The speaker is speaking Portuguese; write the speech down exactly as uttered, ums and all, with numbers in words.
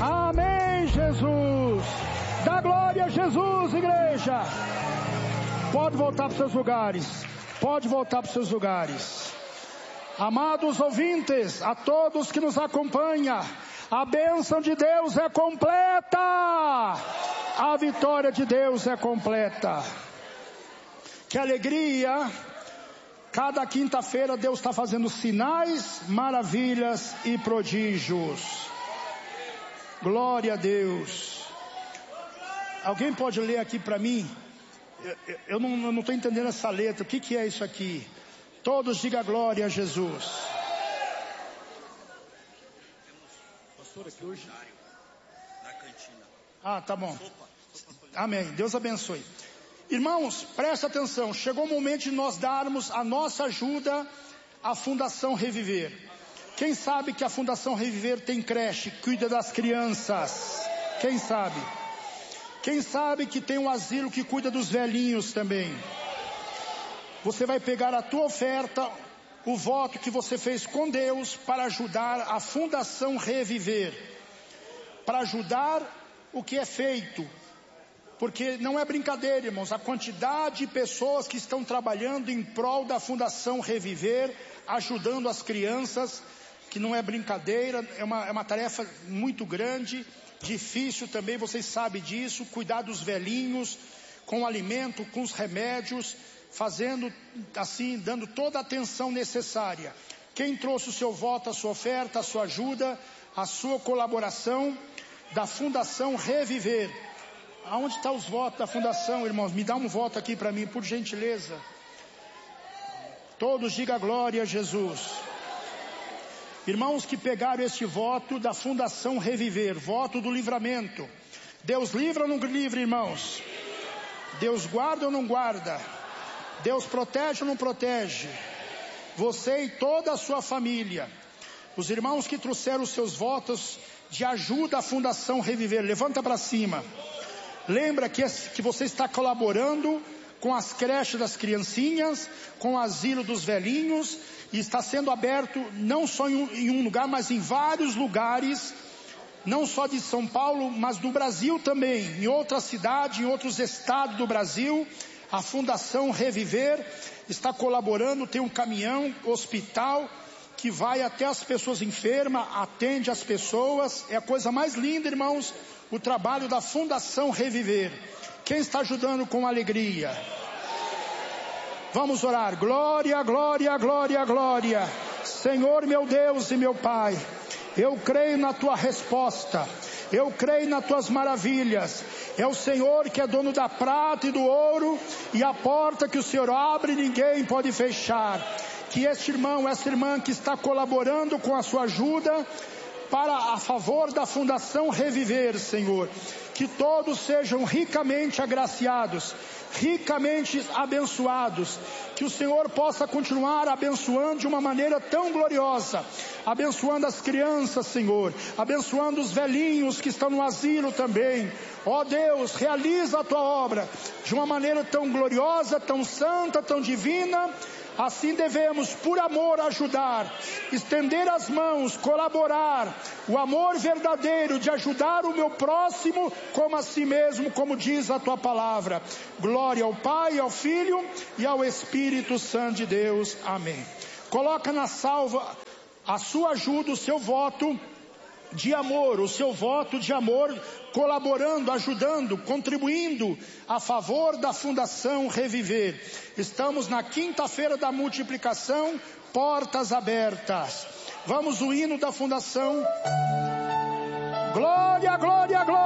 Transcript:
Amém, Jesus. Dá glória a Jesus, igreja. Pode voltar para os seus lugares. Pode voltar para os seus lugares. Amados ouvintes, a todos que nos acompanham, a bênção de Deus é completa. A vitória de Deus é completa. Que alegria. Cada quinta-feira Deus está fazendo sinais, maravilhas e prodígios. Glória a Deus. Alguém pode ler aqui para mim? Eu, eu não estou entendendo essa letra. O que, que é isso aqui? Todos digam glória a Jesus. Pastor, aqui hoje. Ah, tá bom. Amém. Deus abençoe. Irmãos, presta atenção. Chegou o momento de nós darmos a nossa ajuda à Fundação Reviver. Quem sabe que a Fundação Reviver tem creche, cuida das crianças? Quem sabe? Quem sabe que tem um asilo que cuida dos velhinhos também? Você vai pegar a tua oferta, o voto que você fez com Deus para ajudar a Fundação Reviver. Para ajudar o que é feito. Porque não é brincadeira, irmãos, a quantidade de pessoas que estão trabalhando em prol da Fundação Reviver, ajudando as crianças, que não é brincadeira, é uma, é uma tarefa muito grande, difícil também, vocês sabem disso, cuidar dos velhinhos, com o alimento, com os remédios, fazendo assim, dando toda a atenção necessária. Quem trouxe o seu voto, a sua oferta, a sua ajuda, a sua colaboração da Fundação Reviver? Aonde estão os votos da Fundação, irmãos? Me dá um voto aqui para mim, por gentileza. Todos digam glória a Jesus. Irmãos que pegaram este voto da Fundação Reviver, voto do livramento. Deus livra ou não livra, irmãos? Deus guarda ou não guarda? Deus protege ou não protege? Você e toda a sua família. Os irmãos que trouxeram os seus votos de ajuda à Fundação Reviver, levanta para cima. Lembra que, que você está colaborando com as creches das criancinhas, com o asilo dos velhinhos, e está sendo aberto não só em um, em um lugar, mas em vários lugares, não só de São Paulo, mas do Brasil também, em outras cidades, em outros estados do Brasil. A Fundação Reviver está colaborando, tem um caminhão, hospital, que vai até as pessoas enfermas, atende as pessoas. É a coisa mais linda, irmãos, o trabalho da Fundação Reviver. Quem está ajudando com alegria? Vamos orar. Glória, glória, glória, glória. Senhor meu Deus e meu Pai, eu creio na tua resposta. Eu creio nas tuas maravilhas. É o Senhor que é dono da prata e do ouro, e a porta que o Senhor abre ninguém pode fechar. Que este irmão, essa irmã que está colaborando com a sua ajuda para a favor da Fundação Reviver, Senhor, que todos sejam ricamente agraciados, ricamente abençoados, que o Senhor possa continuar abençoando de uma maneira tão gloriosa, abençoando as crianças, Senhor, abençoando os velhinhos que estão no asilo também. Ó Deus, realiza a tua obra de uma maneira tão gloriosa, tão santa, tão divina. Assim devemos, por amor, ajudar, estender as mãos, colaborar, o amor verdadeiro de ajudar o meu próximo como a si mesmo, como diz a tua palavra. Glória ao Pai, ao Filho e ao Espírito Santo de Deus. Amém. Coloca na salva a sua ajuda, o seu voto de amor, o seu voto de amor, colaborando, ajudando, contribuindo a favor da Fundação Reviver. Estamos na quinta-feira da multiplicação, portas abertas. Vamos o hino da Fundação. Glória, glória, glória.